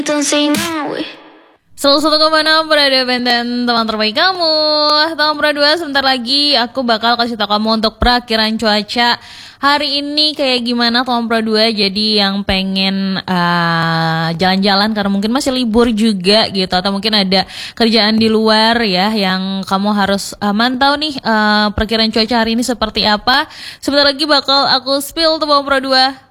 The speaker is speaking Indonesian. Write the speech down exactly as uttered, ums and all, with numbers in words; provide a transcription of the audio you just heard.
Don't say no. seratus satu koma enam berada Benten, teman terbaik kamu. Teman berdua, sebentar lagi aku bakal kasih tau kamu untuk perakiran cuaca hari ini kayak gimana teman berdua. Jadi yang pengen uh, jalan-jalan karena mungkin masih libur juga gitu, atau mungkin ada kerjaan di luar ya yang kamu harus uh, mantau nih uh, perakiran cuaca hari ini seperti apa. Sebentar lagi bakal aku spill teman berdua.